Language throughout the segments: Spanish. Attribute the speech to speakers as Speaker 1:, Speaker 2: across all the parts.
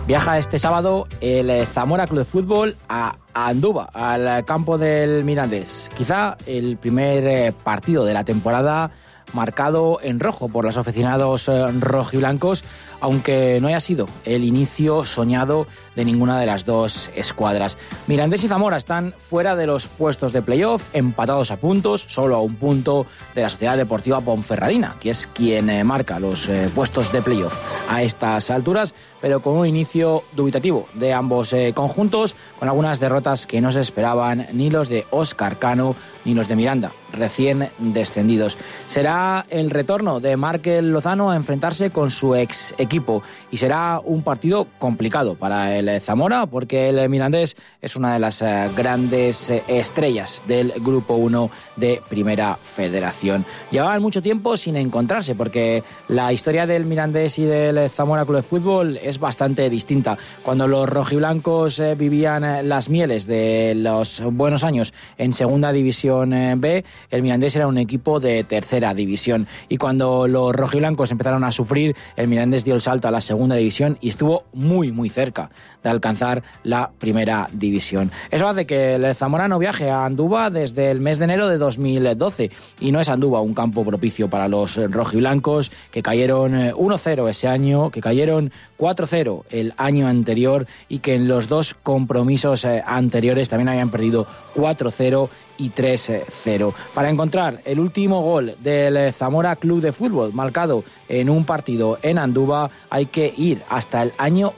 Speaker 1: Viaja este sábado el Zamora Club de Fútbol a Anduva, al campo del Mirandés. Quizá el primer partido de la temporada marcado en rojo por los aficionados rojiblancos, aunque no haya sido el inicio soñado de ninguna de las dos escuadras. Mirandés y Zamora están fuera de los puestos de playoff, empatados a puntos, solo a un punto de la Sociedad Deportiva Ponferradina, que es quien marca los puestos de playoff a estas alturas, pero con un inicio dubitativo de ambos conjuntos, con algunas derrotas que no se esperaban ni los de Óscar Cano ni los de Miranda, recién descendidos. Será el retorno de Markel Lozano a enfrentarse con su ex equipo y será un partido complicado para el Zamora, porque el Mirandés es una de las grandes estrellas del Grupo 1 de Primera Federación. Llevaban mucho tiempo sin encontrarse, porque la historia del Mirandés y del Zamora Club de Fútbol es bastante distinta. Cuando los rojiblancos vivían las mieles de los buenos años en Segunda División B, el Mirandés era un equipo de Tercera División, y cuando los rojiblancos empezaron a sufrir, el Mirandés dio el salto a la Segunda División y estuvo muy cerca de alcanzar la Primera División. Eso hace que el zamorano viaje a Anduva desde el mes de enero de 2012, y no es Anduva un campo propicio para los rojiblancos, que cayeron 1-0 ese año, que cayeron 4-0 el año anterior, y que en los dos compromisos anteriores también habían perdido 4-0 y 3-0. Para encontrar el último gol del Zamora Club de Fútbol marcado en un partido en Anduva hay que ir hasta el año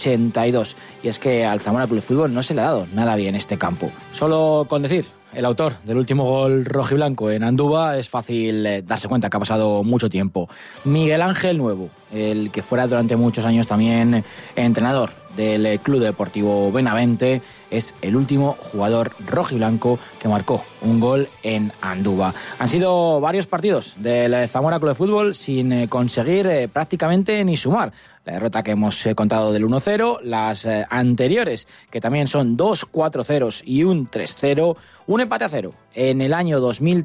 Speaker 1: 82. Y es que al Zamora Club de Fútbol no se le ha dado nada bien este campo. Solo con decir el autor del último gol rojiblanco en Anduva es fácil darse cuenta que ha pasado mucho tiempo. Miguel Ángel Nuevo, el que fuera durante muchos años también entrenador del Club Deportivo Benavente, es el último jugador rojiblanco que marcó un gol en Anduva. Han sido varios partidos del Zamora Club de Fútbol sin conseguir prácticamente ni sumar. La derrota que hemos contado del 1-0, las anteriores, que también son 2 4-0 y un 3-0, un empate a 0 en el año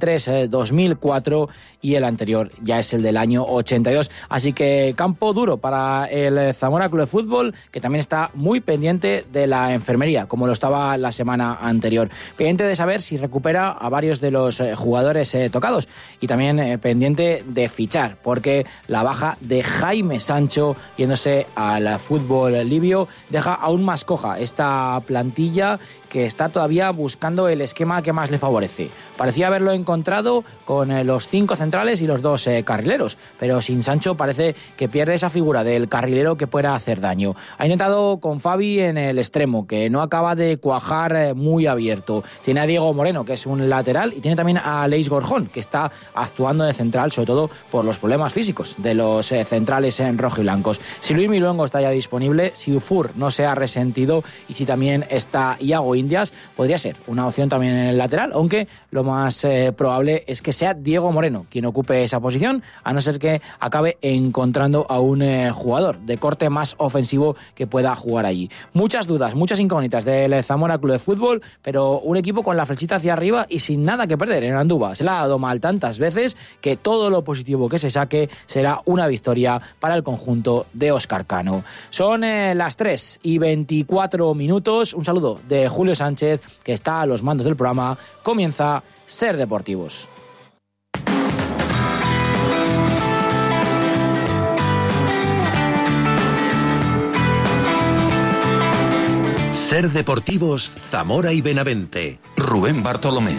Speaker 1: 2003-2004 y el anterior ya es el del año 82. Así que campo duro para el Zamora Club de Fútbol, que también está muy pendiente de la enfermería, como lo estaba la semana anterior. Pendiente de saber si recupera a varios de los jugadores tocados, y también pendiente de fichar, porque la baja de Jaime Sancho yéndose al fútbol libio deja aún más coja esta plantilla, que está todavía buscando el esquema que más le favorece. Parecía haberlo encontrado con los 5 centrales y los 2 carrileros, pero sin Sancho parece que pierde esa figura del carrilero que pueda hacer daño. Ha intentado con Fabi en el extremo, que no acaba de cuajar muy abierto. Tiene a Diego Moreno, que es un lateral, y tiene también a Aleix Gorjón, que está actuando de central, sobre todo por los problemas físicos de los centrales en rojiblancos. Si Luis Miluengo está ya disponible, si Ufur no se ha resentido, y si también está Iago Indias, podría ser una opción también en el lateral, aunque lo más probable es que sea Diego Moreno quien ocupe esa posición, a no ser que acabe encontrando a un jugador de corte más ofensivo que pueda jugar allí. Muchas dudas, muchas incógnitas del Zamora Club de Fútbol, pero un equipo con la flechita hacia arriba y sin nada que perder en Anduva. Se la ha dado mal tantas veces que todo lo positivo que se saque será una victoria para el conjunto de Óscar Cano. Son las 3:24. Un saludo de Julio Sánchez, que está a los mandos del programa. Comienza Ser Deportivos.
Speaker 2: Ser Deportivos, Zamora y Benavente. Rubén Bartolomé.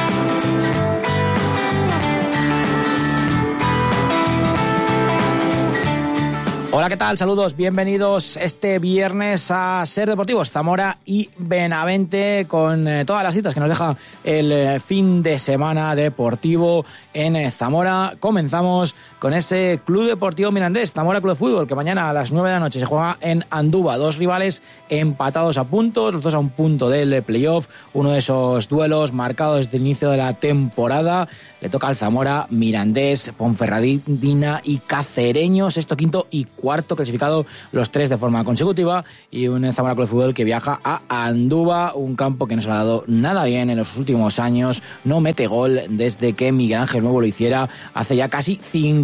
Speaker 1: Hola, ¿qué tal? Saludos, bienvenidos este viernes a Ser Deportivos, Zamora y Benavente, con todas las citas que nos deja el fin de semana deportivo en Zamora. Comenzamos con ese Club Deportivo Mirandés, Zamora Club de Fútbol, que mañana a las 9 de la noche se juega en Anduva. 2 rivales empatados a puntos, los dos a un punto del playoff. Uno de esos duelos marcados desde el inicio de la temporada. Le toca al Zamora, Mirandés, Ponferradina y Cacereño, sexto, quinto y cuarto clasificado, los 3 de forma consecutiva, y un Zamora Club de Fútbol que viaja a Anduva, un campo que no se le ha dado nada bien en los últimos años, no mete gol desde que Miguel Ángel Nuevo lo hiciera hace ya casi 50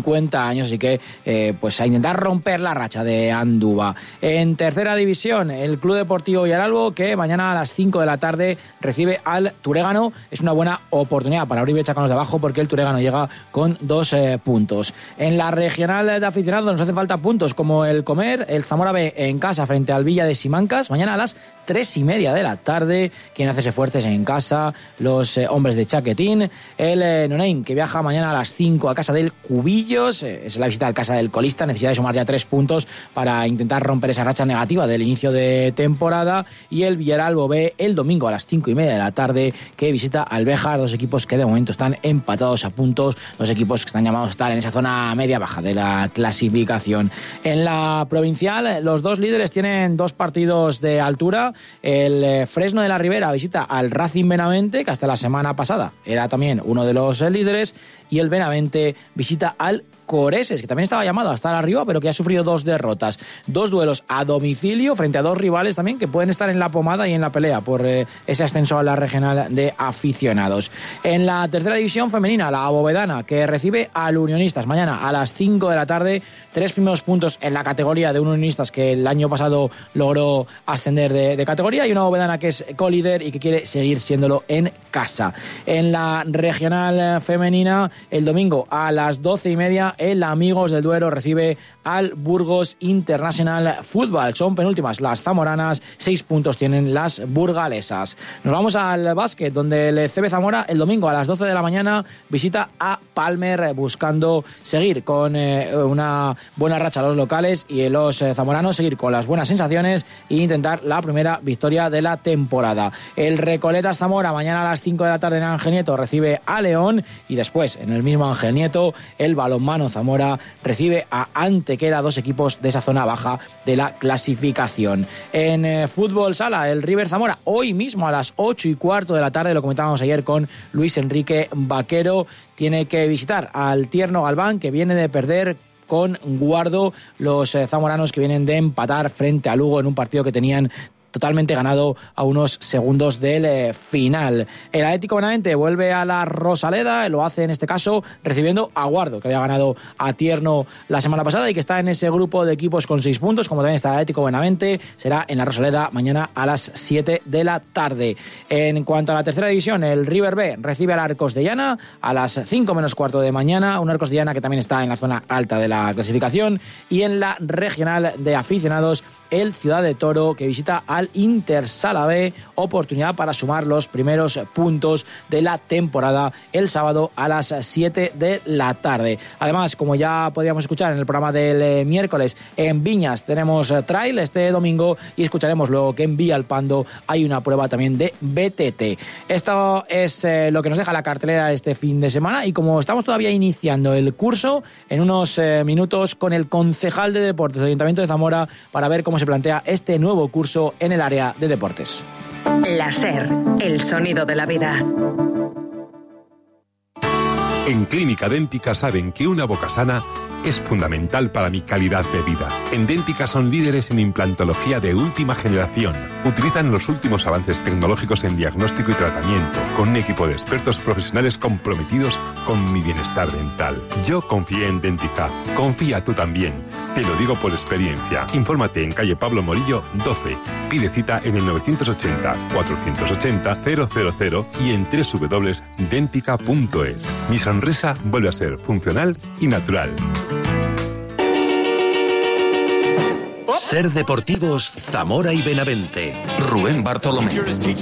Speaker 1: 50 años, así que pues a intentar romper la racha de Andúba. En tercera división, el Club Deportivo Villaralbo, que mañana a las 5 de la tarde recibe al Turégano. Es una buena oportunidad para abrir brecha con los de abajo, porque el Turégano llega con 2 puntos. En la regional de aficionados nos hacen falta puntos como el Comer, el Zamora B en casa frente al Villa de Simancas, mañana a las 3:30 de la tarde. Quieren hacerse fuertes en casa los hombres de Chaquetín. El Nonein, que viaja mañana a las 5 a casa del Cubillos, es la visita al casa del colista, necesidad de sumar ya 3 puntos para intentar romper esa racha negativa del inicio de temporada. Y el Villaralbo B el domingo a las 5:30 de la tarde, que visita al Béjar, dos equipos que de momento están empatados a puntos, dos equipos que están llamados a estar en esa zona media-baja de la clasificación. En la provincial, los dos líderes tienen 2 partidos de altura. El Fresno de la Ribera visita al Racing Benavente, que hasta la semana pasada era también uno de los líderes, y el Benavente visita al Coreses, que también estaba llamado a estar arriba, pero que ha sufrido 2 derrotas. 2 duelos a domicilio frente a 2 rivales también que pueden estar en la pomada y en la pelea por ese ascenso a la regional de aficionados. En la tercera división femenina, la Abovedana, que recibe al Unionistas mañana a las 5 de la tarde. 3 primeros puntos en la categoría de un Unionistas que el año pasado logró ascender de categoría, y una Abovedana que es colíder y que quiere seguir siéndolo en casa. En la regional femenina, el domingo a las 12:30, el Amigos del Duero recibe al Burgos International Football. Son penúltimas las zamoranas, 6 puntos tienen las burgalesas. Nos vamos al básquet, donde el CB Zamora el domingo a las 12 de la mañana visita a Palmer, buscando seguir con una buena racha a los locales, y los zamoranos seguir con las buenas sensaciones e intentar la primera victoria de la temporada. El Recoletas Zamora mañana a las 5 de la tarde en Ángel Nieto recibe a León, y después en el mismo Ángel Nieto el Balonmano Zamora recibe a Antequera, 2 equipos de esa zona baja de la clasificación. En fútbol sala, el River Zamora hoy mismo a las 8:15 de la tarde, lo comentábamos ayer con Luis Enrique Vaquero, tiene que visitar al Tierno Galván, que viene de perder con Guardo, los zamoranos que vienen de empatar frente a Lugo en un partido que tenían totalmente ganado a unos segundos del final. El Atlético Benavente vuelve a la Rosaleda, lo hace en este caso recibiendo a Guardo, que había ganado a Tierno la semana pasada y que está en ese grupo de equipos con 6 puntos, como también está el Atlético Benavente. Será en la Rosaleda mañana a las 7 de la tarde. En cuanto a la tercera división, el River B recibe al Arcos de Llana a las 5 menos cuarto de mañana, un Arcos de Llana que también está en la zona alta de la clasificación. Y en la regional de aficionados, el Ciudad de Toro, que visita al Inter Sala B, oportunidad para sumar los primeros puntos de la temporada el sábado a las 7 de la tarde. Además, como ya podíamos escuchar en el programa del miércoles, en Viñas tenemos trail este domingo, y escucharemos luego que en Villalpando hay una prueba también de BTT. Esto es lo que nos deja la cartelera este fin de semana, y como estamos todavía iniciando el curso, en unos minutos con el concejal de deportes del Ayuntamiento de Zamora para ver cómo se plantea este nuevo curso en el área de deportes.
Speaker 3: La SER, el sonido de la vida.
Speaker 4: En Clínica Dèntica saben que una boca sana es fundamental para mi calidad de vida. En Dèntica son líderes en implantología de última generación. Utilizan los últimos avances tecnológicos en diagnóstico y tratamiento, con un equipo de expertos profesionales comprometidos con mi bienestar dental. Yo confié en Dèntica. Confía tú también. Te lo digo por experiencia. Infórmate en calle Pablo Morillo 12. Pide cita en el 980-480-000 y en www.dentica.es. Mi sonrisa vuelve a ser funcional y natural.
Speaker 2: Ser Deportivos Zamora y Benavente. Rubén Bartolomé.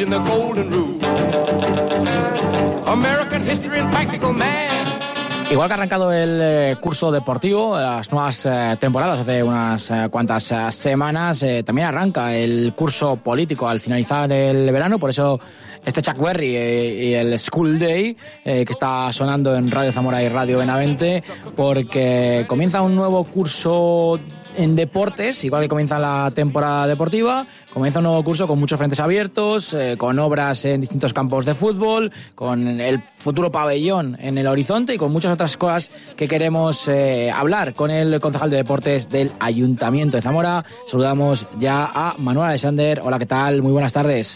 Speaker 1: Igual que ha arrancado el curso deportivo, las nuevas temporadas hace unas cuantas semanas, también arranca el curso político al finalizar el verano, por eso este Chuck Berry y el School Day que está sonando en Radio Zamora y Radio Benavente, porque comienza un nuevo curso en deportes, igual que comienza la temporada deportiva, comienza un nuevo curso con muchos frentes abiertos, con obras en distintos campos de fútbol, con el futuro pabellón en el horizonte y con muchas otras cosas que queremos hablar con el concejal de deportes del Ayuntamiento de Zamora. Saludamos ya a Manuel Alexander. Hola, ¿qué tal? Muy buenas tardes.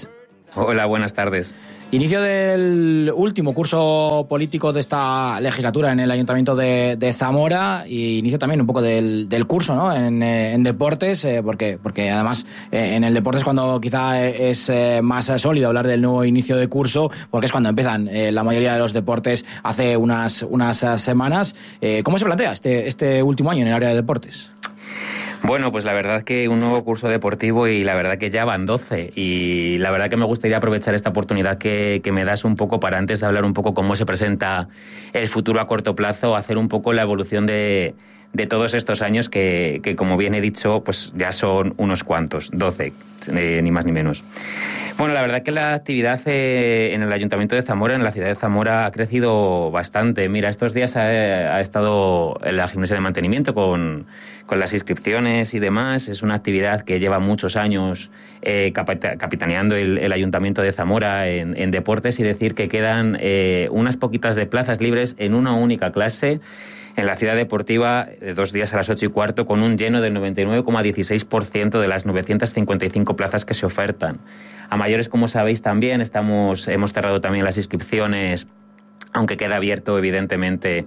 Speaker 5: Hola, buenas tardes.
Speaker 1: Inicio del último curso político de esta legislatura en el Ayuntamiento de Zamora, y inicio también un poco del curso, ¿no? En deportes, porque además en el deporte es cuando quizá es más sólido hablar del nuevo inicio de curso, porque es cuando empiezan la mayoría de los deportes hace unas semanas. ¿Cómo se plantea este último año en el área de deportes?
Speaker 5: Bueno, pues la verdad que un nuevo curso deportivo, y la verdad que ya van 12, y la verdad que me gustaría aprovechar esta oportunidad que me das un poco para, antes de hablar un poco cómo se presenta el futuro a corto plazo, hacer un poco la evolución de todos estos años que como bien he dicho, pues ya son unos cuantos, 12, ni más ni menos. Bueno, la verdad que la actividad en el Ayuntamiento de Zamora, en la ciudad de Zamora, ha crecido bastante. Mira, estos días ha estado en la gimnasia de mantenimiento con las inscripciones y demás. Es una actividad que lleva muchos años capitaneando el Ayuntamiento de Zamora en deportes, y decir que quedan unas poquitas de plazas libres en una única clase en la ciudad deportiva, 2 días a las 8:15, con un lleno del 99,16% de las 955 plazas que se ofertan. A mayores, como sabéis, también hemos cerrado también las inscripciones, aunque queda abierto, evidentemente,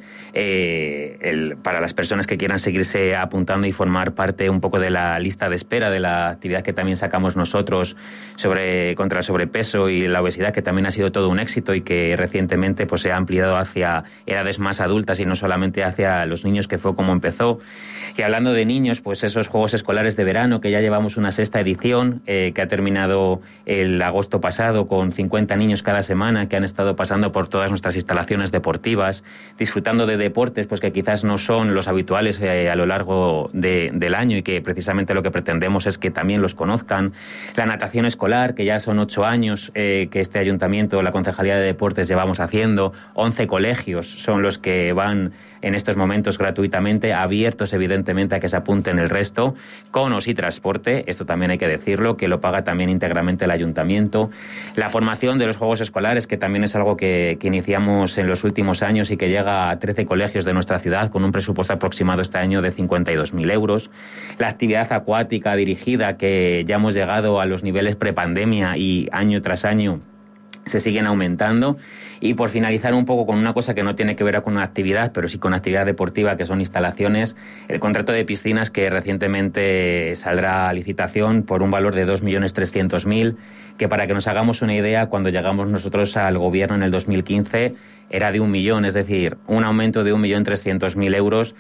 Speaker 5: para las personas que quieran seguirse apuntando y formar parte un poco de la lista de espera de la actividad que también sacamos nosotros contra el sobrepeso y la obesidad, que también ha sido todo un éxito y que recientemente pues se ha ampliado hacia edades más adultas y no solamente hacia los niños, que fue como empezó. Y hablando de niños, pues esos Juegos Escolares de Verano, que ya llevamos una 6ª edición, que ha terminado el agosto pasado, con 50 niños cada semana que han estado pasando por todas nuestras instalaciones deportivas, disfrutando de deportes pues que quizás no son los habituales a lo largo del año, y que precisamente lo que pretendemos es que también los conozcan. La natación escolar, que ya son 8 años que este ayuntamiento, la Concejalía de Deportes, llevamos haciendo. 11 colegios son los que van en estos momentos gratuitamente, abiertos evidentemente a que se apunten el resto, con o sin transporte, esto también hay que decirlo, que lo paga también íntegramente el ayuntamiento. La formación de los Juegos Escolares, que también es algo que iniciamos en los últimos años y que llega a 13 colegios de nuestra ciudad, con un presupuesto aproximado este año de 52.000 euros. La actividad acuática dirigida, que ya hemos llegado a los niveles prepandemia y año tras año se siguen aumentando. Y por finalizar un poco con una cosa que no tiene que ver con una actividad, pero sí con actividad deportiva, que son instalaciones, el contrato de piscinas, que recientemente saldrá a licitación por un valor de 2.300.000, que, para que nos hagamos una idea, cuando llegamos nosotros al gobierno en el 2015 era de 1 millón, es decir, un aumento de 1.300.000 euros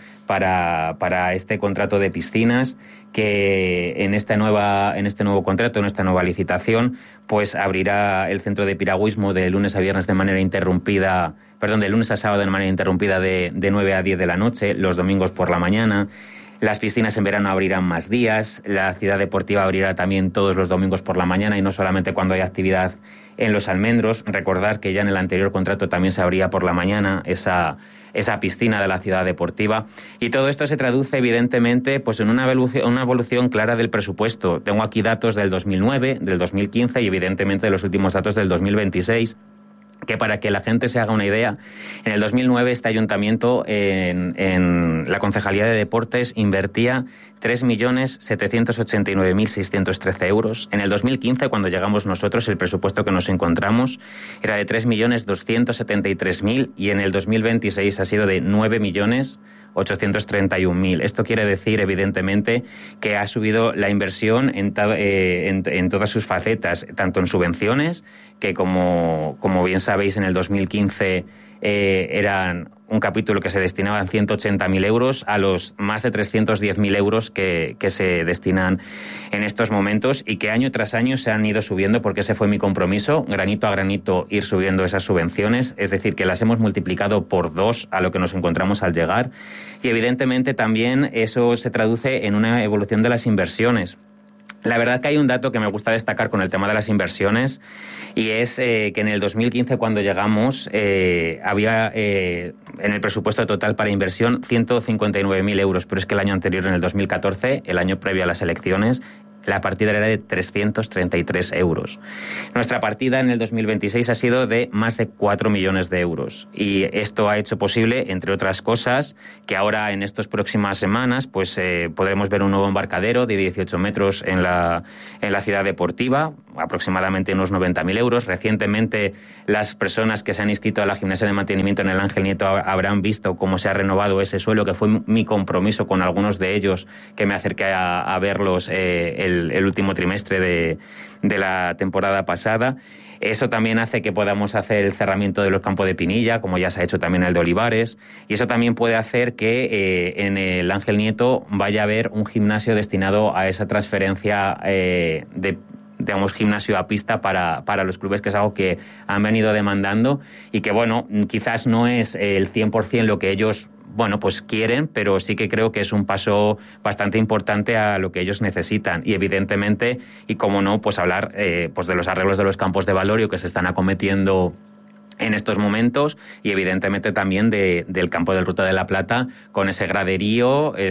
Speaker 5: para este contrato de piscinas, que en este nuevo contrato, en esta nueva licitación, pues abrirá el centro de piragüismo de lunes a viernes de manera interrumpida, de lunes a sábado de manera interrumpida de 9 a 10 de la noche, los domingos por la mañana. Las piscinas en verano abrirán más días, la ciudad deportiva abrirá también todos los domingos por la mañana, y no solamente cuando hay actividad en Los Almendros. Recordar que ya en el anterior contrato también se abría por la mañana esa piscina de la ciudad deportiva. Y todo esto se traduce evidentemente pues en una evolución clara del presupuesto. Tengo aquí datos del 2009, del 2015 y evidentemente los últimos datos del 2026. Que, para que la gente se haga una idea, en el 2009 este ayuntamiento en la Concejalía de Deportes invertía 3.789.613 euros. En el 2015, cuando llegamos nosotros, el presupuesto que nos encontramos era de 3.273.000, y en el 2026 ha sido de 9.831.000. Esto quiere decir, evidentemente, que ha subido la inversión en todas sus facetas, tanto en subvenciones, que como bien sabéis, en el 2015 eran un capítulo que se destinaban 180.000 euros, a los más de 310.000 euros que se destinan en estos momentos, y que año tras año se han ido subiendo, porque ese fue mi compromiso, granito a granito ir subiendo esas subvenciones, es decir, que las hemos multiplicado por 2 a lo que nos encontramos al llegar, y evidentemente también eso se traduce en una evolución de las inversiones. La verdad que hay un dato que me gusta destacar con el tema de las inversiones, y es que en el 2015, cuando llegamos, había en el presupuesto total para inversión 159.000 euros, pero es que el año anterior, en el 2014, el año previo a las elecciones, la partida era de 333 euros. Nuestra partida en el 2026 ha sido de más de 4 millones de euros. Y esto ha hecho posible, entre otras cosas, que ahora en estas próximas semanas pues podremos ver un nuevo embarcadero de 18 metros en la ciudad deportiva, aproximadamente unos 90.000 euros. Recientemente, las personas que se han inscrito a la gimnasia de mantenimiento en el Ángel Nieto habrán visto cómo se ha renovado ese suelo, que fue mi compromiso con algunos de ellos, que me acerqué a verlos el último trimestre de la temporada pasada. Eso también hace que podamos hacer el cerramiento de los campos de Pinilla, como ya se ha hecho también el de Olivares, y eso también puede hacer que en el Ángel Nieto vaya a haber un gimnasio destinado a esa transferencia digamos, gimnasio a pista para los clubes, que es algo que han venido demandando y que, bueno, quizás no es el 100% lo que ellos, bueno, pues quieren, pero sí que creo que es un paso bastante importante a lo que ellos necesitan. Y evidentemente, y como no, pues hablar pues de los arreglos de los campos de Valorio que se están acometiendo en estos momentos, y evidentemente también del campo del Ruta de la Plata, con ese graderío que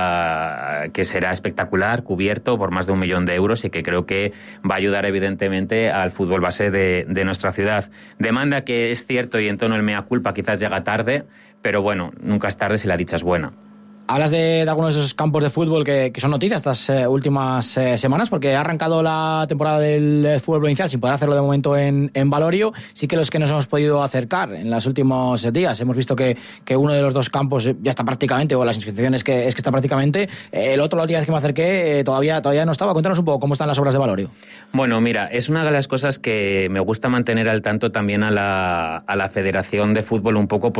Speaker 5: será espectacular, cubierto por más de 1 millón de euros, y que creo que va a ayudar evidentemente al fútbol base de nuestra ciudad. Demanda que es cierto, y en tono el mea culpa, quizás llega tarde, pero bueno, nunca es tarde si la dicha es buena.
Speaker 1: Hablas de algunos de esos campos de fútbol que son noticias estas últimas semanas, porque ha arrancado la temporada del fútbol provincial sin poder hacerlo de momento en Valorio. Sí que los que nos hemos podido acercar en los últimos días hemos visto que uno de los dos campos ya está prácticamente, o las inscripciones que está prácticamente. El otro, la última vez que me acerqué, todavía no estaba. Cuéntanos un poco cómo están las obras de Valorio.
Speaker 5: Bueno, mira, es una de las cosas que me gusta mantener al tanto también a la Federación de Fútbol un poco,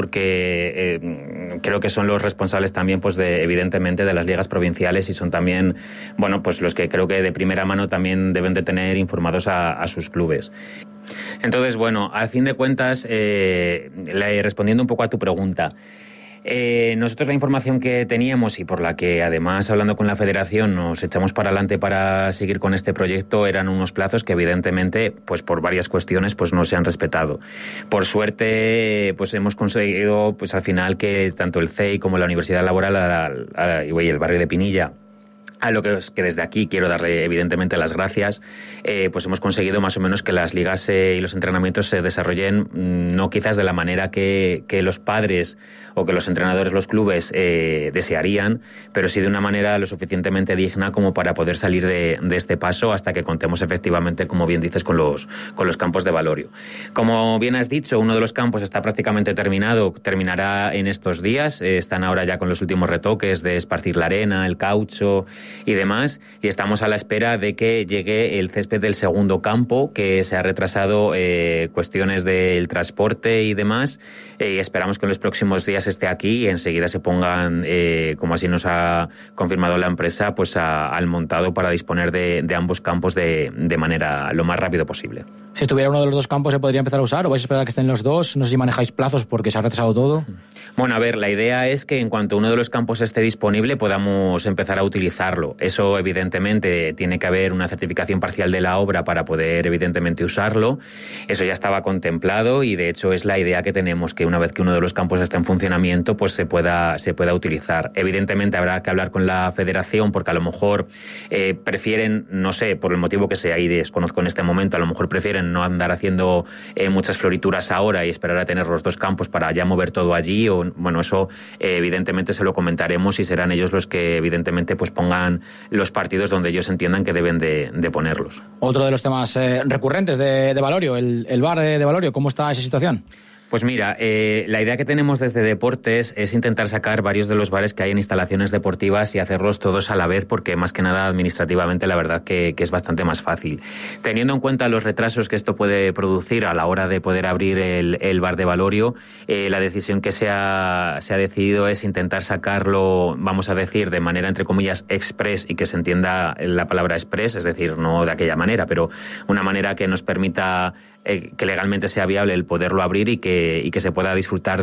Speaker 5: porque creo que son los responsables también, pues, evidentemente, de las ligas provinciales, y son también, bueno, pues los que creo que de primera mano también deben de tener informados a sus clubes. Entonces, bueno, a fin de cuentas, respondiendo un poco a tu pregunta, nosotros la información que teníamos, y por la que además, hablando con la Federación, nos echamos para adelante para seguir con este proyecto, eran unos plazos que evidentemente, pues por varias cuestiones, pues no se han respetado. Por suerte, pues hemos conseguido, pues al final, que tanto el CEI como la Universidad Laboral y el barrio de Pinilla, a lo que desde aquí quiero darle evidentemente las gracias, pues hemos conseguido más o menos que las ligas y los entrenamientos se desarrollen, no quizás de la manera que los padres o que los entrenadores, los clubes desearían, pero sí de una manera lo suficientemente digna como para poder salir de este paso hasta que contemos efectivamente, como bien dices, con los campos de Valorio. Como bien has dicho, uno de los campos está prácticamente terminará en estos días. Están ahora ya con los últimos retoques de esparcir la arena, el caucho y demás, y estamos a la espera de que llegue el césped del segundo campo, que se ha retrasado cuestiones del transporte y demás, y esperamos que en los próximos días esté aquí y enseguida se pongan, como así nos ha confirmado la empresa, pues al montado para disponer de ambos campos de manera lo más rápido posible.
Speaker 1: Si estuviera uno de los dos campos, ¿se podría empezar a usar o vais a esperar a que estén los dos? No sé si manejáis plazos porque se ha retrasado todo.
Speaker 5: Bueno, a ver, la idea es que en cuanto uno de los campos esté disponible podamos empezar a utilizarlo. Eso, evidentemente, tiene que haber una certificación parcial de la obra para poder, evidentemente, usarlo. Eso ya estaba contemplado y, de hecho, es la idea que tenemos, que una vez que uno de los campos esté en funcionamiento, pues se pueda utilizar. Evidentemente, habrá que hablar con la Federación porque a lo mejor prefieren, no sé, por el motivo que sea, y desconozco en este momento, a lo mejor prefieren no andar haciendo muchas florituras ahora y esperar a tener los dos campos para ya mover todo allí. O, bueno, eso evidentemente se lo comentaremos y serán ellos los que evidentemente pues pongan los partidos donde ellos entiendan que deben de ponerlos.
Speaker 1: Otro de los temas recurrentes de Valorio, el bar de Valorio, ¿cómo está esa situación?
Speaker 5: Pues mira, la idea que tenemos desde Deportes es intentar sacar varios de los bares que hay en instalaciones deportivas y hacerlos todos a la vez, porque más que nada administrativamente la verdad que es bastante más fácil. Teniendo en cuenta los retrasos que esto puede producir a la hora de poder abrir el bar de Valorio, la decisión que se ha decidido es intentar sacarlo, vamos a decir, de manera entre comillas express, y que se entienda la palabra express, es decir, no de aquella manera, pero una manera que nos permita que legalmente sea viable el poderlo abrir y que se pueda disfrutar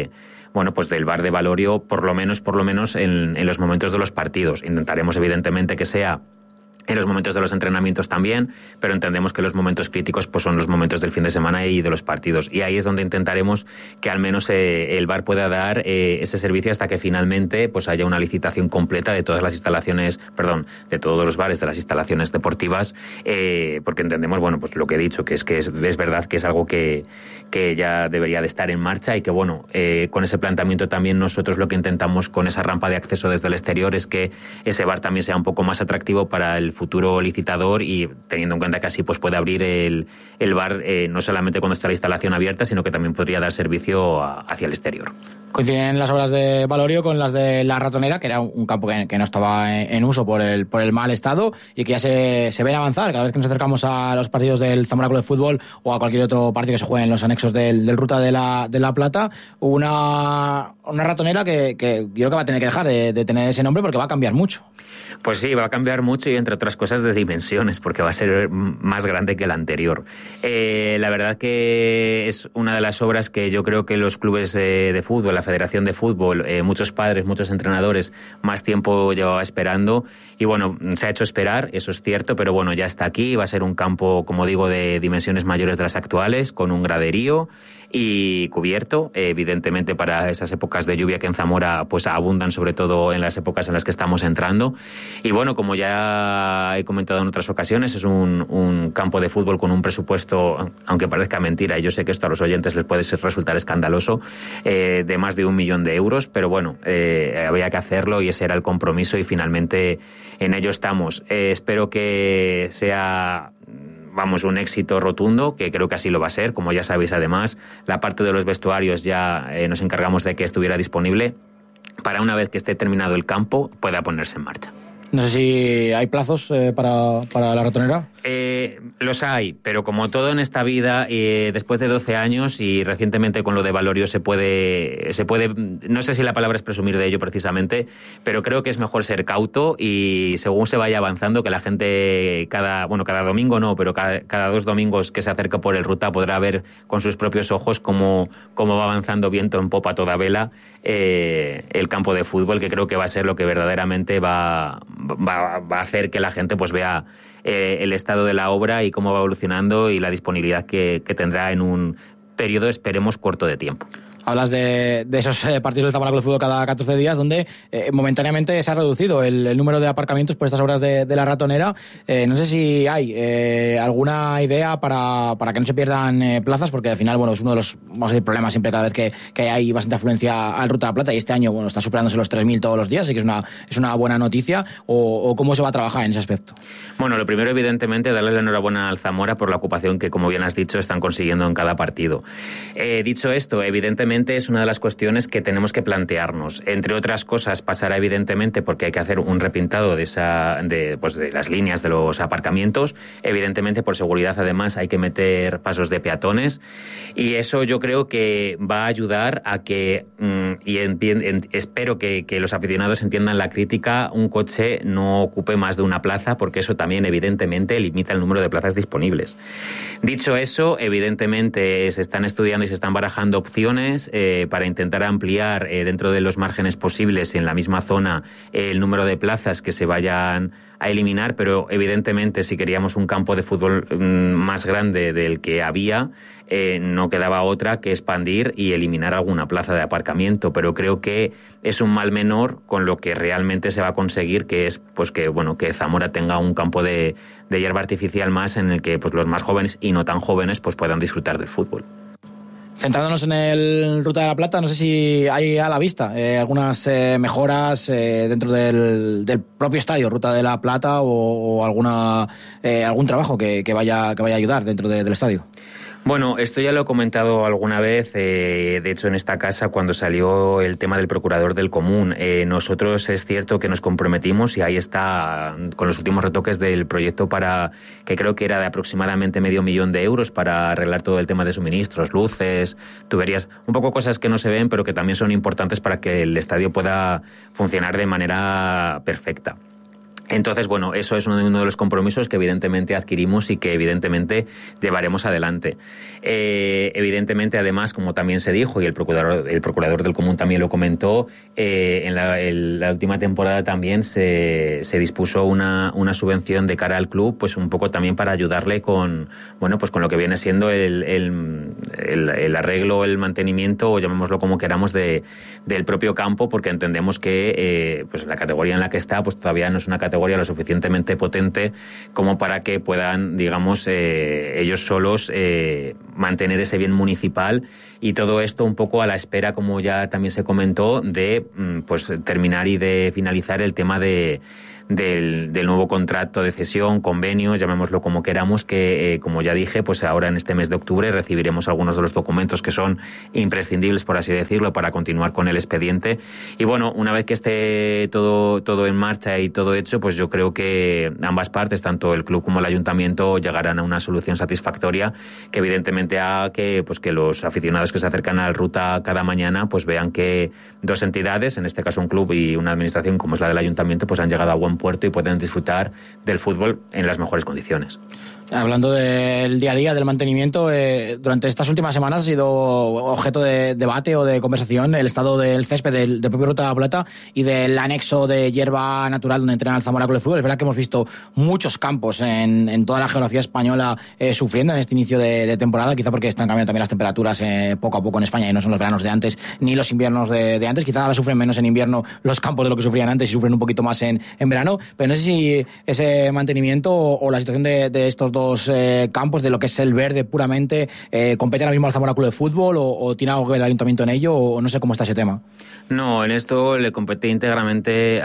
Speaker 5: pues del bar de Valorio, por lo menos en los momentos de los partidos. Intentaremos evidentemente que sea en los momentos de los entrenamientos también, pero entendemos que los momentos críticos pues son los momentos del fin de semana y de los partidos, y ahí es donde intentaremos que al menos el bar pueda dar ese servicio hasta que finalmente pues haya una licitación completa de todas las instalaciones, de todos los bares de las instalaciones deportivas, porque entendemos, bueno, pues lo que he dicho, que es verdad que es algo que ya debería de estar en marcha, y que con ese planteamiento también nosotros lo que intentamos con esa rampa de acceso desde el exterior es que ese bar también sea un poco más atractivo para el futuro licitador, y teniendo en cuenta que así pues puede abrir el bar no solamente cuando está la instalación abierta, sino que también podría dar servicio hacia el exterior.
Speaker 1: Coinciden las obras de Valorio con las de La Ratonera, que era un campo que no estaba en uso por el mal estado, y que ya se ven avanzar cada vez que nos acercamos a los partidos del Zamora Club de Fútbol o a cualquier otro partido que se juegue en los anexos del Ruta de la Plata. Una ratonera que yo creo que va a tener que dejar de tener ese nombre, porque va a cambiar mucho.
Speaker 5: Pues sí, va a cambiar mucho, y entre otras cosas de dimensiones, porque va a ser más grande que la anterior. La verdad que es una de las obras que yo creo que los clubes de fútbol, la Federación de Fútbol, muchos padres, muchos entrenadores, más tiempo llevaba esperando, y bueno, se ha hecho esperar, eso es cierto, pero bueno, ya está aquí. Va a ser un campo, como digo, de dimensiones mayores de las actuales, con un graderío y cubierto, evidentemente para esas épocas de lluvia que en Zamora pues abundan, sobre todo en las épocas en las que estamos entrando. Y bueno, como ya he comentado en otras ocasiones, es un campo de fútbol con un presupuesto, aunque parezca mentira, y yo sé que esto a los oyentes les puede resultar escandaloso, de más de 1 millón de euros, pero bueno, había que hacerlo y ese era el compromiso, y finalmente en ello estamos. Espero que sea un éxito rotundo, que creo que así lo va a ser. Como ya sabéis, además, la parte de los vestuarios ya nos encargamos de que estuviera disponible para, una vez que esté terminado el campo, pueda ponerse en marcha.
Speaker 1: No sé si hay plazos para La Ratonera.
Speaker 5: Los hay, pero como todo en esta vida, después de 12 años y recientemente con lo de Valorio se puede, no sé si la palabra es presumir de ello precisamente, pero creo que es mejor ser cauto, y según se vaya avanzando, que la gente cada domingo no, pero cada 2 domingos que se acerca por el Ruta podrá ver con sus propios ojos cómo va avanzando viento en popa a toda vela el campo de fútbol, que creo que va a ser lo que verdaderamente va a hacer que la gente pues vea el estado de la obra y cómo va evolucionando, y la disponibilidad que tendrá en un periodo, esperemos, corto de tiempo.
Speaker 1: Hablas de esos partidos del Zamora Club de Fútbol cada 14 días, donde momentáneamente se ha reducido el número de aparcamientos por estas obras de La Ratonera. No sé si hay alguna idea para que no se pierdan plazas, porque al final, bueno, es uno de los problemas siempre cada vez que hay bastante afluencia al Ruta de la Plata, y este año, bueno, está superándose los 3.000 todos los días, así que es una buena noticia. O cómo se va a trabajar en ese aspecto.
Speaker 5: Bueno, lo primero, evidentemente, darle la enhorabuena al Zamora por la ocupación que, como bien has dicho, están consiguiendo en cada partido. Dicho esto, evidentemente es una de las cuestiones que tenemos que plantearnos. Entre otras cosas, pasará evidentemente porque hay que hacer un repintado de las líneas de los aparcamientos. Evidentemente, por seguridad, además, hay que meter pasos de peatones, y eso yo creo que va a ayudar a que, espero que los aficionados entiendan la crítica, un coche no ocupe más de una plaza, porque eso también evidentemente limita el número de plazas disponibles. Dicho eso, evidentemente se están estudiando y se están barajando opciones para intentar ampliar dentro de los márgenes posibles en la misma zona el número de plazas que se vayan a eliminar, pero evidentemente si queríamos un campo de fútbol más grande del que había, no quedaba otra que expandir y eliminar alguna plaza de aparcamiento, pero creo que es un mal menor con lo que realmente se va a conseguir, que es pues que Zamora tenga un campo de hierba artificial más, en el que pues los más jóvenes y no tan jóvenes pues puedan disfrutar del fútbol.
Speaker 1: Centrándonos en el Ruta de la Plata, no sé si hay a la vista algunas mejoras dentro del propio estadio Ruta de la Plata, o algún trabajo que vaya a ayudar dentro del estadio.
Speaker 5: Bueno, esto ya lo he comentado alguna vez, de hecho en esta casa, cuando salió el tema del procurador del común. Nosotros es cierto que nos comprometimos, y ahí está, con los últimos retoques del proyecto, que creo que era de aproximadamente 500.000 euros, para arreglar todo el tema de suministros, luces, tuberías, un poco cosas que no se ven, pero que también son importantes para que el estadio pueda funcionar de manera perfecta. Entonces, bueno, eso es uno de los compromisos que evidentemente adquirimos y que evidentemente llevaremos adelante. Evidentemente, además, como también se dijo, y el procurador del común también lo comentó, en la última temporada también se dispuso una subvención de cara al club, pues un poco también para ayudarle con lo que viene siendo el arreglo, el mantenimiento, o llamémoslo como queramos, del propio campo, porque entendemos que pues la categoría en la que está pues todavía no es una categoría lo suficientemente potente como para que puedan, digamos, ellos solos mantener ese bien municipal, y todo esto un poco a la espera, como ya también se comentó, de pues terminar y de finalizar el tema de del nuevo contrato de cesión, convenios, llamémoslo como queramos, que como ya dije, pues ahora en este mes de octubre recibiremos algunos de los documentos que son imprescindibles, por así decirlo, para continuar con el expediente. Y bueno, una vez que esté todo en marcha y todo hecho, pues yo creo que ambas partes, tanto el club como el ayuntamiento, llegarán a una solución satisfactoria que evidentemente haga que los aficionados que se acercan al Ruta cada mañana pues vean que dos entidades, en este caso un club y una administración como es la del ayuntamiento, pues han llegado a buen puerto y pueden disfrutar del fútbol en las mejores condiciones.
Speaker 1: Hablando del día a día, del mantenimiento, durante estas últimas semanas ha sido objeto de debate o de conversación el estado del césped del propio Ruta Plata y del anexo de hierba natural donde entrena el Zamora Club de Fútbol. Es verdad que hemos visto muchos campos en toda la geografía española sufriendo en este inicio de temporada, quizá porque están cambiando también las temperaturas poco a poco en España y no son los veranos de antes ni los inviernos de antes. Quizá ahora sufren menos en invierno los campos de lo que sufrían antes y sufren un poquito más en verano, pero no sé si ese mantenimiento o la situación de estos dos campos, de lo que es el verde puramente, compete ahora mismo al Zamora Club de Fútbol o tiene algo que ver el ayuntamiento en ello, o no sé cómo está ese tema.
Speaker 5: No, en esto le compete íntegramente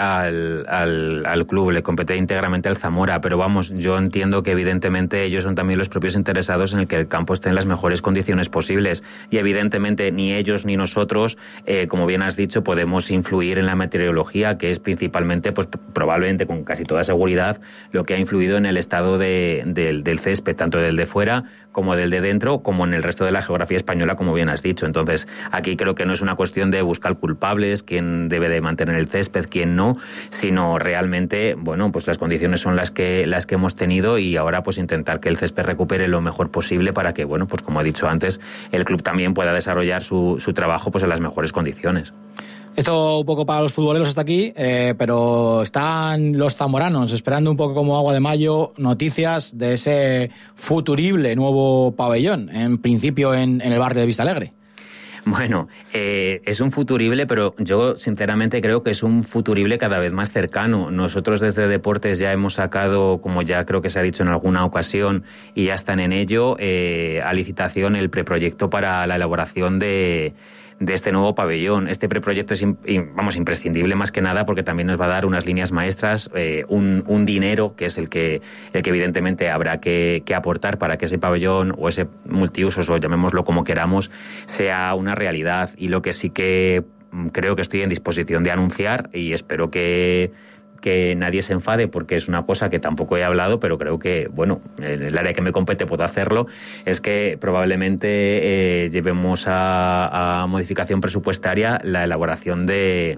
Speaker 5: al club, le compete íntegramente al Zamora, pero vamos, yo entiendo que evidentemente ellos son también los propios interesados en el que el campo esté en las mejores condiciones posibles y evidentemente ni ellos ni nosotros, como bien has dicho, podemos influir en la meteorología, que es principalmente, pues probablemente con casi toda seguridad, lo que ha influido en el estado del césped, tanto del de fuera como del de dentro, como en el resto de la geografía española, como bien has dicho. Entonces, aquí creo que no es una cuestión de buscar culpables, quién debe de mantener el césped, quién no, sino realmente, bueno, pues las condiciones son las que hemos tenido y ahora pues intentar que el césped recupere lo mejor posible para que, bueno, pues como he dicho antes, el club también pueda desarrollar su trabajo pues en las mejores condiciones.
Speaker 1: Esto un poco para los futboleros hasta aquí, pero están los zamoranos esperando un poco como agua de mayo noticias de ese futurible nuevo pabellón, en principio en el barrio de Vistalegre.
Speaker 5: Bueno, es un futurible, pero yo sinceramente creo que es un futurible cada vez más cercano. Nosotros desde Deportes ya hemos sacado, como ya creo que se ha dicho en alguna ocasión, y ya están en ello, a licitación el preproyecto para la elaboración de este nuevo pabellón. Este preproyecto es imprescindible más que nada porque también nos va a dar unas líneas maestras, un dinero que es el que evidentemente habrá que aportar para que ese pabellón o ese multiusos, o llamémoslo como queramos, sea una realidad. Y lo que sí que creo que estoy en disposición de anunciar, y espero que nadie se enfade porque es una cosa que tampoco he hablado, pero creo que, bueno, en el área que me compete puedo hacerlo, es que probablemente llevemos a modificación presupuestaria la elaboración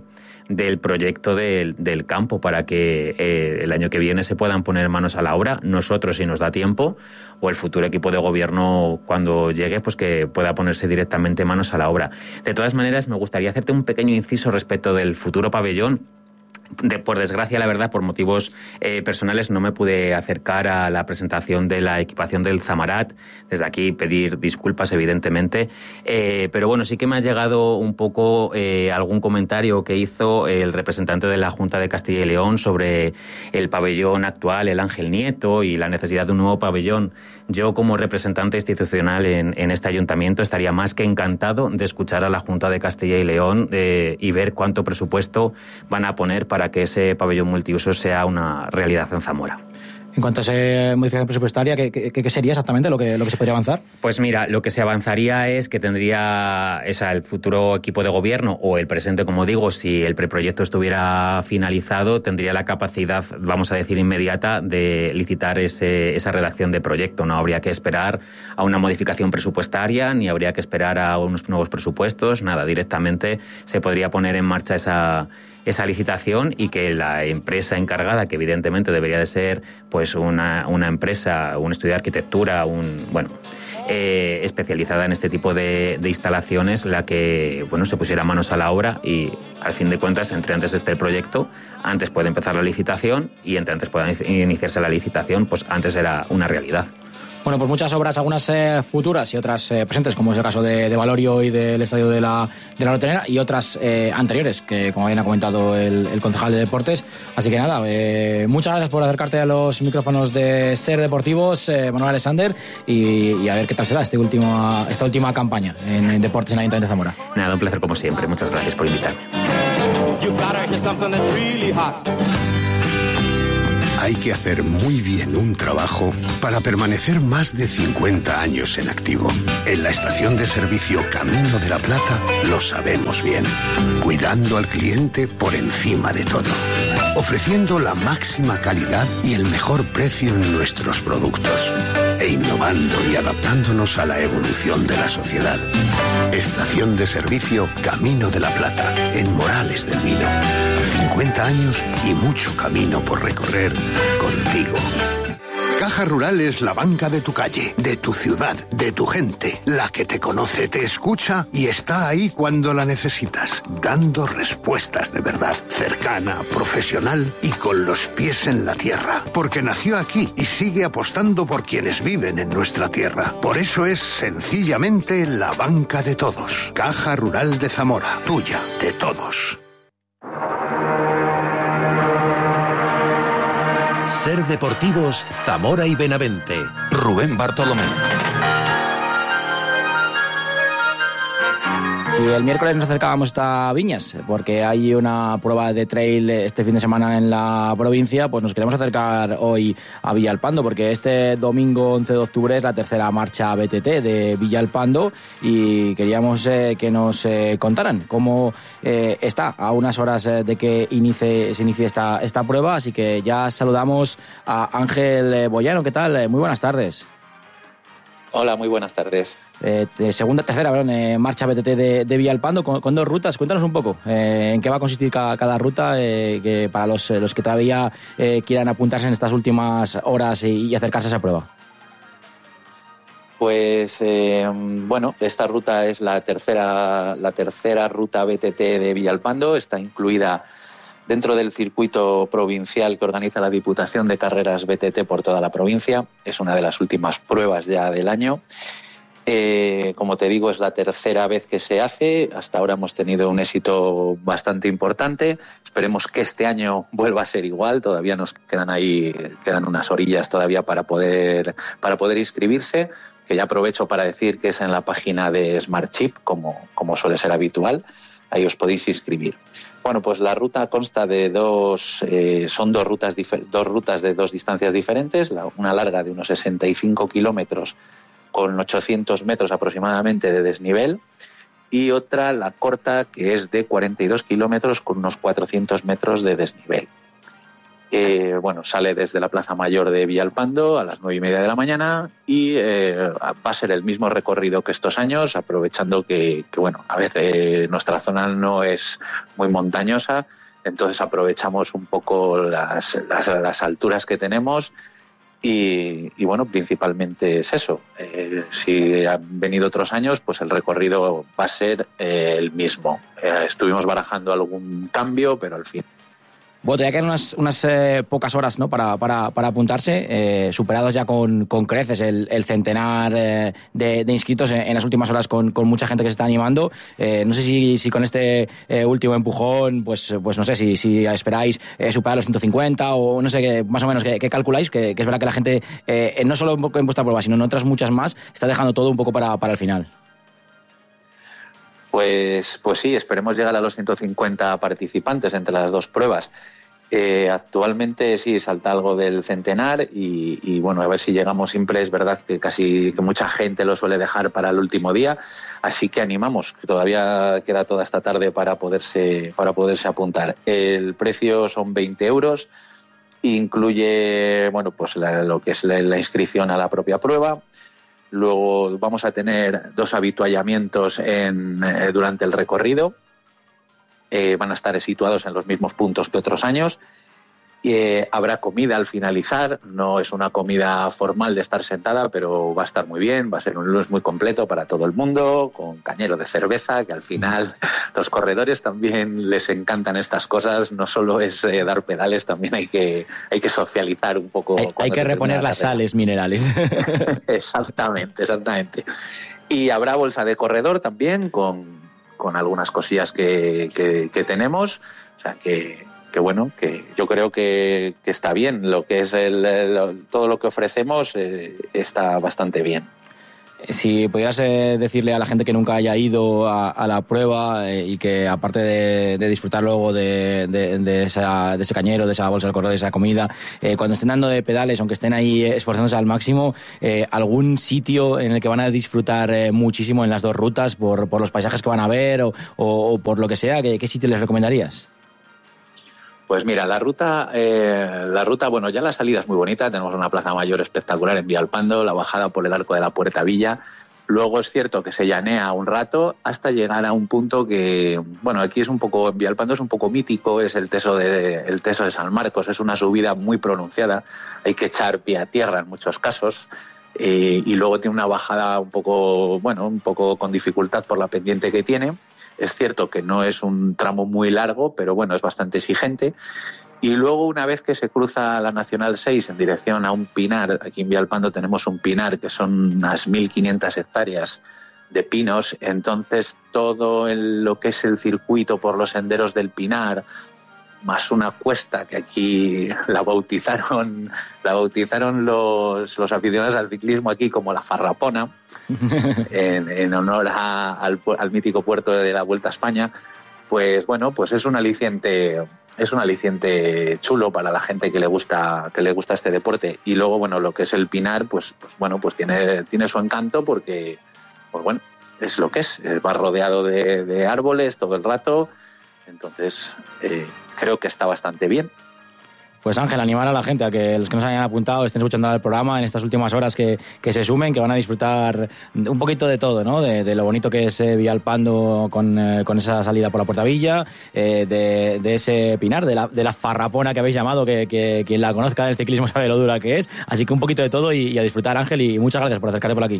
Speaker 5: del proyecto del campo para que el año que viene se puedan poner manos a la obra, nosotros si nos da tiempo, o el futuro equipo de gobierno cuando llegue, pues que pueda ponerse directamente manos a la obra. De todas maneras, me gustaría hacerte un pequeño inciso respecto del futuro pabellón. Por desgracia, la verdad, por motivos personales no me pude acercar a la presentación de la equipación del Zamarat. Desde aquí pedir disculpas, evidentemente. Pero bueno, sí que me ha llegado un poco algún comentario que hizo el representante de la Junta de Castilla y León sobre el pabellón actual, el Ángel Nieto, y la necesidad de un nuevo pabellón. Yo, como representante institucional en este ayuntamiento, estaría más que encantado de escuchar a la Junta de Castilla y León y ver cuánto presupuesto van a poner para que ese pabellón multiusos sea una realidad en Zamora.
Speaker 1: En cuanto a esa modificación presupuestaria, ¿qué sería exactamente lo que se podría avanzar?
Speaker 5: Pues mira, lo que se avanzaría es que tendría el futuro equipo de gobierno, o el presente, como digo, si el preproyecto estuviera finalizado, tendría la capacidad, vamos a decir, inmediata de licitar esa redacción de proyecto. No habría que esperar a una modificación presupuestaria, ni habría que esperar a unos nuevos presupuestos, nada, directamente se podría poner en marcha esa licitación y que la empresa encargada, que evidentemente debería de ser pues una empresa, un estudio de arquitectura, especializada en este tipo de instalaciones, la que se pusiera manos a la obra y al fin de cuentas, entre antes esté el proyecto, antes puede empezar la licitación, y entre antes pueda iniciarse la licitación, pues antes era una realidad.
Speaker 1: Bueno, pues muchas obras, algunas futuras y otras presentes, como es el caso de Valorio y del estadio de la Rotenera, y otras anteriores, que como bien ha comentado el concejal de Deportes. Así que nada, muchas gracias por acercarte a los micrófonos de Ser Deportivos, Manuel Alexander, y a ver qué tal será esta última campaña en Deportes en el Ayuntamiento de Zamora.
Speaker 5: Nada, un placer como siempre. Muchas gracias por invitarme.
Speaker 6: hay que hacer muy bien un trabajo para permanecer más de 50 años en activo. En la estación de servicio Camino de la Plata lo sabemos bien. Cuidando al cliente por encima de todo. Ofreciendo la máxima calidad y el mejor precio en nuestros productos. E innovando y adaptándonos a la evolución de la sociedad. Estación de servicio Camino de la Plata, en Morales del Vino. 50 años y mucho camino por recorrer contigo. Caja Rural es la banca de tu calle, de tu ciudad, de tu gente, la que te conoce, te escucha y está ahí cuando la necesitas, dando respuestas de verdad, cercana, profesional y con los pies en la tierra, porque nació aquí y sigue apostando por quienes viven en nuestra tierra. Por eso es sencillamente la banca de todos. Caja Rural de Zamora, tuya, de todos.
Speaker 2: Ser Deportivos, Zamora y Benavente. Rubén Bartolomé.
Speaker 1: Sí, el miércoles nos acercábamos hasta Viñas, porque hay una prueba de trail este fin de semana en la provincia, pues nos queremos acercar hoy a Villalpando, porque este domingo 11 de octubre es la tercera marcha BTT de Villalpando y queríamos que nos contaran cómo está a unas horas de que se inicie esta prueba, así que ya saludamos a Ángel Boyano. ¿Qué tal? Muy buenas tardes.
Speaker 7: Hola, muy buenas tardes.
Speaker 1: Tercera marcha BTT de Villalpando con dos rutas. Cuéntanos un poco en qué va a consistir cada ruta, que para los que todavía quieran apuntarse en estas últimas horas y acercarse a esa prueba.
Speaker 7: Pues bueno, esta ruta es la tercera ruta BTT de Villalpando. Está incluida dentro del circuito provincial que organiza la Diputación de Carreras BTT por toda la provincia. Es una de las últimas pruebas ya del año. Como te digo, es la tercera vez que se hace. Hasta ahora hemos tenido un éxito bastante importante. Esperemos que este año vuelva a ser igual. Todavía nos quedan unas orillas todavía para poder inscribirse, que ya aprovecho para decir que es en la página de SmartChip, como suele ser habitual. Ahí os podéis inscribir. Bueno, pues la ruta consta de dos rutas de dos distancias diferentes. Una larga de unos 65 kilómetros con 800 metros aproximadamente de desnivel, y otra, la corta, que es de 42 kilómetros con unos 400 metros de desnivel. Bueno, sale desde la Plaza Mayor de Villalpando a las 9:30 de la mañana y va a ser el mismo recorrido que estos años, aprovechando que bueno, a ver, nuestra zona no es muy montañosa, entonces aprovechamos un poco las alturas que tenemos. Y bueno, principalmente es eso. Si han venido otros años, pues el recorrido va a ser el mismo. Estuvimos barajando algún cambio, pero al fin.
Speaker 1: Bueno, ya quedan unas pocas horas, ¿no?, para apuntarse, superados ya con creces el centenar de inscritos en las últimas horas, con mucha gente que se está animando. No sé si con este último empujón, pues no sé si esperáis superar los 150 o no sé, más o menos qué calculáis, que es verdad que la gente, no solo en vuestra prueba, sino en otras muchas más, está dejando todo un poco para el final.
Speaker 7: Pues sí, esperemos llegar a los 150 participantes entre las dos pruebas. Actualmente sí salta algo del centenar y bueno, a ver si llegamos. Siempre es verdad que que mucha gente lo suele dejar para el último día, así que animamos, que todavía queda toda esta tarde para poderse apuntar. El precio son 20 euros, incluye bueno, pues lo que es la inscripción a la propia prueba. Luego vamos a tener 2 habituallamientos durante el recorrido. Van a estar situados en los mismos puntos que otros años. Habrá comida al finalizar. No es una comida formal de estar sentada, pero va a estar muy bien. Va a ser un lunch muy completo para todo el mundo, con cañero de cerveza, que al final los corredores también les encantan estas cosas. No solo es dar pedales, también hay que socializar un poco.
Speaker 1: Hay que reponer las sales minerales.
Speaker 7: Exactamente. Y habrá bolsa de corredor también, con algunas cosillas que tenemos. O sea que bueno, que yo creo que está bien. Lo que es todo lo que ofrecemos está bastante bien.
Speaker 1: Si pudieras decirle a la gente que nunca haya ido a la prueba y que aparte de disfrutar luego de ese cañero, de esa bolsa del correo, de esa comida, cuando estén dando de pedales, aunque estén ahí esforzándose al máximo, algún sitio en el que van a disfrutar muchísimo en las dos rutas por los paisajes que van a ver o por lo que sea, ¿qué sitio les recomendarías?
Speaker 7: Pues mira, la ruta, bueno, ya la salida es muy bonita, tenemos una plaza mayor espectacular en Villalpando, la bajada por el arco de la Puerta Villa, luego es cierto que se llanea un rato hasta llegar a un punto que, bueno, aquí es un poco, Villalpando es un poco mítico, es el teso de San Marcos, es una subida muy pronunciada, hay que echar pie a tierra en muchos casos, y luego tiene una bajada un poco con dificultad por la pendiente que tiene. Es cierto que no es un tramo muy largo, pero bueno, es bastante exigente. Y luego, una vez que se cruza la Nacional 6 en dirección a un pinar, aquí en Villalpando tenemos un pinar que son unas 1.500 hectáreas de pinos, entonces todo lo que es el circuito por los senderos del pinar, más una cuesta que aquí la bautizaron los aficionados al ciclismo aquí como la Farrapona, en honor al mítico puerto de la Vuelta a España. Pues bueno, pues es un aliciente chulo para la gente que le gusta este deporte. Y luego, bueno, lo que es el pinar, pues tiene su encanto porque, pues bueno, es lo que es, va rodeado de árboles todo el rato, entonces creo que está bastante bien.
Speaker 1: Pues Ángel, animar a la gente a que los que nos hayan apuntado estén escuchando el programa en estas últimas horas que se sumen, que van a disfrutar un poquito de todo, ¿no? De lo bonito que es Villalpando con esa salida por la Puerta Villa, de ese pinar, de la Farrapona que habéis llamado, que quien la conozca del ciclismo sabe lo dura que es. Así que un poquito de todo y a disfrutar, Ángel, y muchas gracias por acercarte por aquí.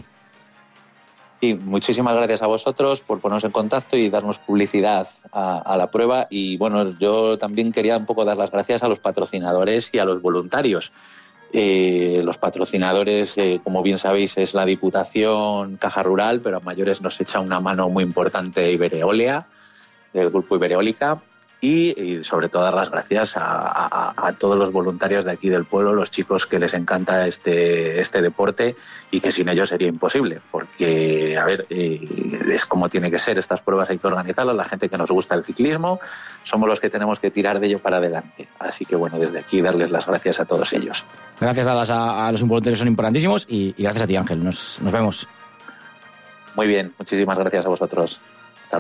Speaker 7: Y muchísimas gracias a vosotros por ponernos en contacto y darnos publicidad a la prueba. Y bueno, yo también quería un poco dar las gracias a los patrocinadores y a los voluntarios. Los patrocinadores, como bien sabéis, es la Diputación, Caja Rural, pero a mayores nos echa una mano muy importante Ibereolia, del grupo Ibereólica. Y sobre todo dar las gracias a todos los voluntarios de aquí del pueblo, los chicos que les encanta este deporte y que sin ellos sería imposible, porque, a ver, es como tiene que ser, estas pruebas hay que organizarlas, la gente que nos gusta el ciclismo, somos los que tenemos que tirar de ello para adelante. Así que, bueno, desde aquí darles las gracias a todos ellos.
Speaker 1: Gracias dadas a los voluntarios, son importantísimos, y gracias a ti, Ángel. Nos vemos.
Speaker 7: Muy bien, muchísimas gracias a vosotros. Chao.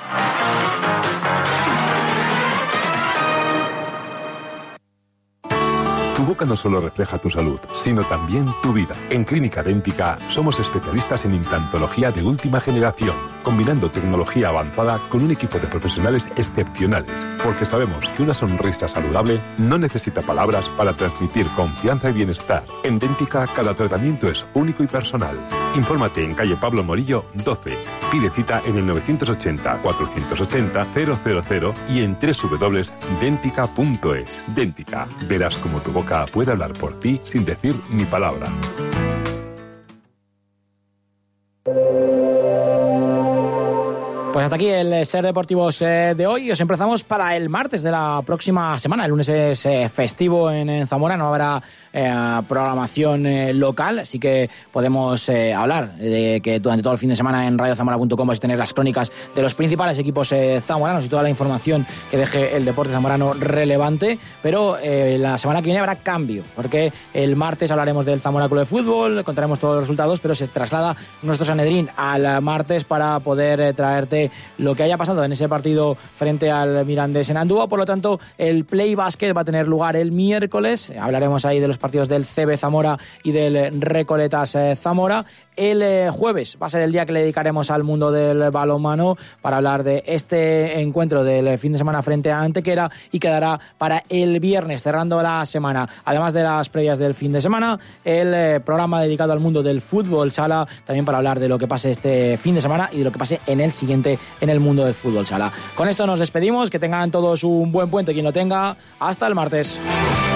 Speaker 4: Tu boca no solo refleja tu salud, sino también tu vida. En Clínica Dẹ́ntica somos especialistas en implantología de última generación, combinando tecnología avanzada con un equipo de profesionales excepcionales, porque sabemos que una sonrisa saludable no necesita palabras para transmitir confianza y bienestar. En Dẹ́ntica cada tratamiento es único y personal. Infórmate en calle Pablo Morillo 12. Pide cita en el 980-480-000 y en www.dentica.es. Dẹ́ntica. Verás cómo tu boca puede hablar por ti sin decir ni palabra.
Speaker 1: Pues hasta aquí el Ser Deportivos de hoy. Os empezamos para el martes de la próxima semana. El lunes es festivo en Zamora, no habrá programación local, así que podemos hablar de que durante todo el fin de semana en radiozamora.com vais a tener las crónicas de los principales equipos zamoranos y toda la información que deje el deporte zamorano relevante, pero la semana que viene habrá cambio, porque el martes hablaremos del Zamora Club de Fútbol, contaremos todos los resultados, pero se traslada nuestro Sanedrín al martes para poder traerte lo que haya pasado en ese partido frente al Mirandés en Andúa. Por lo tanto, el Play Basket va a tener lugar el miércoles. Hablaremos ahí de los partidos del CB Zamora y del Recoletas Zamora. El jueves va a ser el día que le dedicaremos al mundo del balonmano para hablar de este encuentro del fin de semana frente a Antequera, y quedará para el viernes, cerrando la semana, además de las previas del fin de semana, el programa dedicado al mundo del fútbol sala, también para hablar de lo que pase este fin de semana y de lo que pase en el siguiente en el mundo del fútbol sala. Con esto nos despedimos, que tengan todos un buen puente quien lo tenga. Hasta el martes.